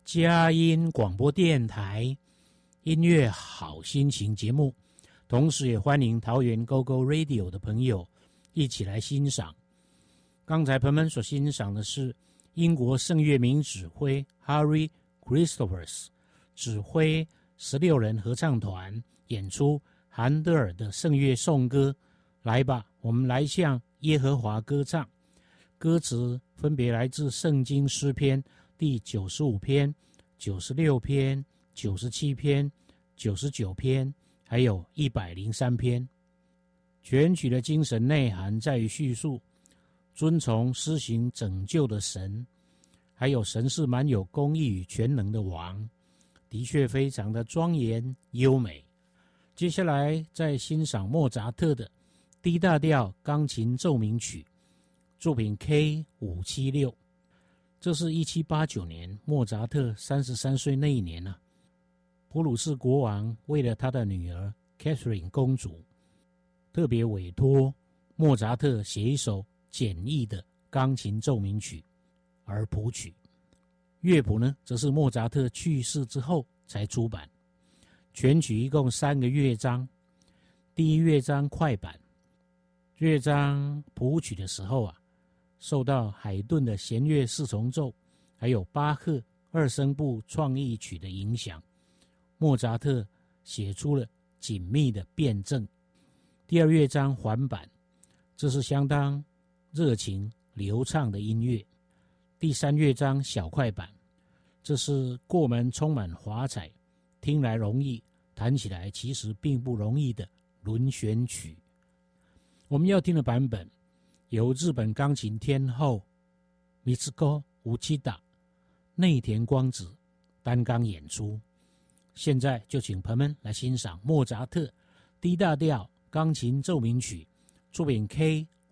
佳音广播电台音乐好心情节目，同时也欢迎桃园 GoGo Radio 的朋友一起来欣赏。刚才朋友们所欣赏的是英国圣乐名指挥 Harry Christophers 指挥16人合唱团演出韩德尔的圣乐颂歌。来吧，我们来向耶和华歌唱。歌词分别来自圣经诗篇第95篇、96篇、97篇、99篇，还有103篇。全曲的精神内涵在于叙述遵从施行拯救的神，还有神是蛮有公义与全能的王，的确非常的庄严优美。接下来再欣赏莫扎特的 D 大调钢琴奏鸣曲作品 K576， 这是1789年莫扎特33岁那一年啊。普鲁士国王为了他的女儿 Catherine 公主，特别委托莫扎特写一首简易的钢琴奏鸣曲而谱曲。乐谱呢，则是莫扎特去世之后才出版。全曲一共3个乐章，第一乐章快板。乐章谱曲的时候啊，受到海顿的弦乐四重奏，还有巴赫2声部创意曲的影响，莫扎特写出了紧密的辩证。第二乐章缓板，这是相当热情流畅的音乐。第三乐章小快板，这是过门充满华彩，听来容易，弹起来其实并不容易的轮旋曲。我们要听的版本由日本钢琴天后 Mitsuko Uchida 内田光子担纲演出。现在就请朋友们来欣赏莫扎特 D 大调钢琴奏鸣曲作品